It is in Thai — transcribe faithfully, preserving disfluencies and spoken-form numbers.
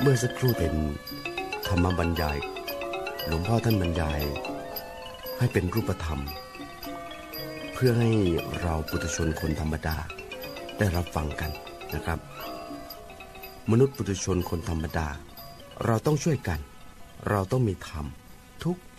เมื่อสักครู่เป็นธรรมบรรยายหลวงพ่อท่านบรรยายให้เป็นรูปธรรมเพื่อให้เราปุถุชนคนธรรมดาได้รับฟังกันนะครับมนุษย์ปุถุชนคนธรรมดาเราต้องช่วยกันเราต้องมีธรรมทุก